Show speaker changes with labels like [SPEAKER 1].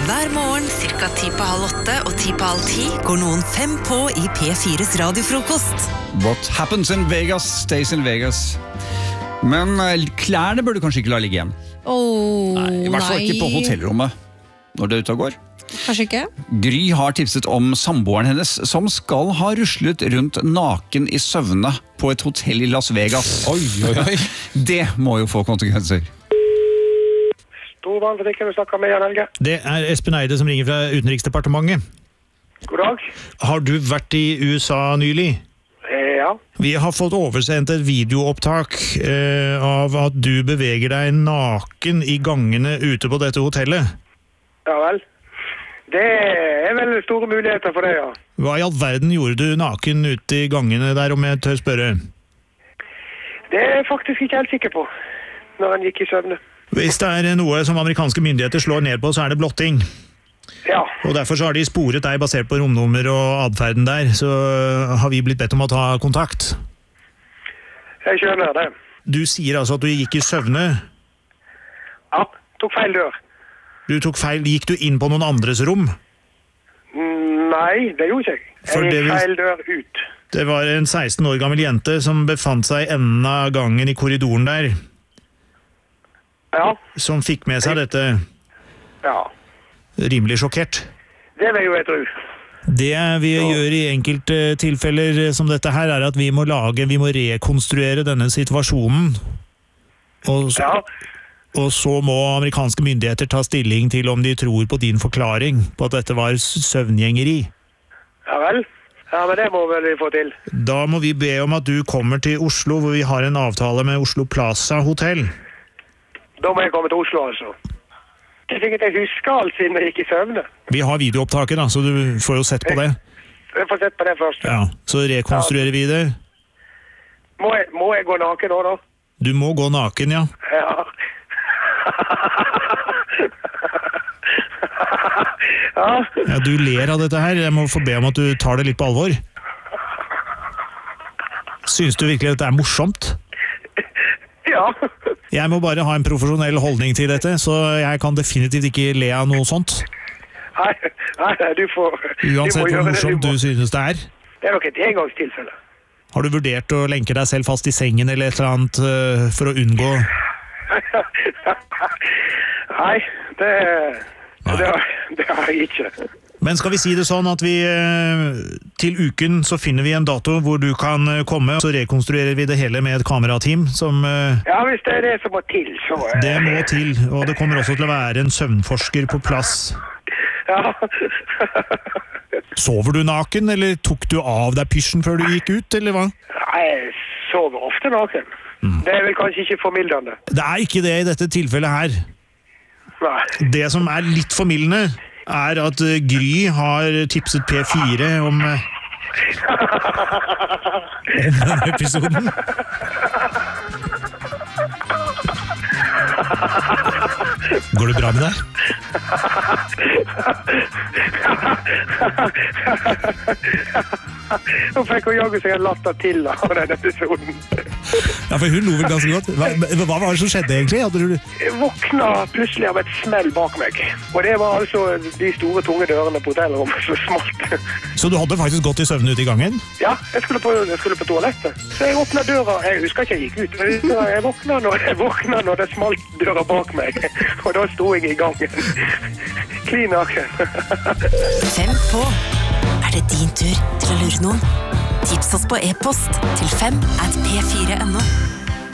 [SPEAKER 1] Hver morgen, cirka 7:30 og 7:30, går noen 5 på i P4s radiofrokost.
[SPEAKER 2] What happens in Vegas, stays in Vegas. Men klærne burde du kanskje ikke la ligge igjen. Nei, i hvert fall ikke på hotellrommet når det er ute og går.
[SPEAKER 3] Kanskje ikke?
[SPEAKER 2] Gry har tipset om samboeren hennes som skal ha ruslet rundt naken i søvne på et hotell i Las Vegas.
[SPEAKER 4] Oi.
[SPEAKER 2] Det må jo få konsekvenser.
[SPEAKER 5] Storbanefabrikken, du snakker med Jan Helge.
[SPEAKER 4] Det er Espen Eide som ringer fra Utenriksdepartementet.
[SPEAKER 5] God dag.
[SPEAKER 4] Har du vært i USA nylig?
[SPEAKER 5] Ja.
[SPEAKER 4] Vi har fått oversendt et videoopptak av at du beveger deg naken i gangene ute på dette hotellet.
[SPEAKER 5] Ja vel. Det er vel store muligheter for det, ja.
[SPEAKER 4] Hva i all verden gjorde du naken ute i gangene der, om jeg tør spørre?
[SPEAKER 5] Det er jeg faktisk ikke helt sikker på, når han gikk i søvne.
[SPEAKER 4] Hvis det er noe som amerikanske myndigheter slår ned på, så er det blotting.
[SPEAKER 5] Ja.
[SPEAKER 4] Og derfor så har de sporet deg basert på romnummer og adferden der, så har vi blitt bedt om å ta kontakt.
[SPEAKER 5] Jeg skjønner det.
[SPEAKER 4] Du sier altså at du gikk i søvne.
[SPEAKER 5] Ja, tok feil dør.
[SPEAKER 4] Du tok feil. Gikk du inn på noen andres rom?
[SPEAKER 5] Nei, det gjorde jeg ikke. Jeg gikk feil dør ut.
[SPEAKER 4] Det var en 16 år gammel jente som befant seg i enden av gangen i korridoren der.
[SPEAKER 5] Ja.
[SPEAKER 4] Som fikk med seg dette.
[SPEAKER 5] Ja.
[SPEAKER 4] Rimelig sjokkert.
[SPEAKER 5] Det vil jo jeg tro.
[SPEAKER 4] Det vi gjør i enkelte tilfeller som dette her, er at vi må rekonstruere denne situasjonen. Og så må amerikanske myndigheter ta stilling til om de tror på din forklaring på at dette var søvngjengeri.
[SPEAKER 5] Ja vel. Ja, men det må vel vi få til.
[SPEAKER 4] Da må vi be om at du kommer til Oslo, hvor vi har en avtale med Oslo Plaza Hotel.
[SPEAKER 5] Da må jeg komme til Oslo, altså. Det er sikkert jeg husker alt siden jeg gikk i søvne.
[SPEAKER 4] Vi har videoopptaket da, så du får jo sett på det.
[SPEAKER 5] Jeg får sett på det først.
[SPEAKER 4] Ja, så rekonstruerer vi det.
[SPEAKER 5] Må jeg gå naken nå da?
[SPEAKER 4] Du må gå naken, ja.
[SPEAKER 5] Ja.
[SPEAKER 4] Ja, du ler av dette her. Jeg må få be om at du tar det litt på alvor. Synes du virkelig at dette er morsomt?
[SPEAKER 5] Ja.
[SPEAKER 4] Jeg må bare ha en profesjonell holdning til dette, så jeg kan definitivt ikke le av noe sånt.
[SPEAKER 5] Nei, du får...
[SPEAKER 4] Uansett hvor morsomt du synes det er.
[SPEAKER 5] Det er nok et engangstilfelle.
[SPEAKER 4] Har du vurdert å lenke deg selv fast i sengen eller et eller annet for å unngå...
[SPEAKER 5] Nei, det har jeg ikke.
[SPEAKER 4] Men skal vi si det sånn at vi til uken så finner vi en dato hvor du kan komme, og så rekonstruerer vi det hele med et kamerateam som...
[SPEAKER 5] Ja, hvis det er det som må til, så...
[SPEAKER 4] Det må til, og det kommer også til å være en søvnforsker på plass.
[SPEAKER 5] Ja.
[SPEAKER 4] Sover du naken, eller tok du av deg pysjen før du gikk ut, eller hva?
[SPEAKER 5] Nei, jeg sover ofte naken. Det er vel kanskje ikke formildende.
[SPEAKER 4] Det er ikke det i dette tilfellet her.
[SPEAKER 5] Nei.
[SPEAKER 4] Det som er litt formildende er at Gry har tipset P4 om denne episoden. Går det bra med deg?
[SPEAKER 5] Nå fikk hun jaggu seg en latter til av denne episoden.
[SPEAKER 4] Ja, for hun lo vel ganske godt. Hva var det som skjedde egentlig?
[SPEAKER 5] Jeg våkna plutselig av et smell bak meg. Og det var altså de store, tunge dørene på hotellrommet som smalt.
[SPEAKER 4] Så du hadde faktisk gått i søvn ute i gangen?
[SPEAKER 5] Ja, jeg skulle på toalettet. Så jeg åpnet døra. Jeg husker ikke jeg gikk ut. Jeg våkna når det smalt døra bak meg. Og da sto jeg i gangen. Klin naken.
[SPEAKER 1] 5 på. Er det din tur til å lure noen? Tips oss på e-post til 5@p4.no.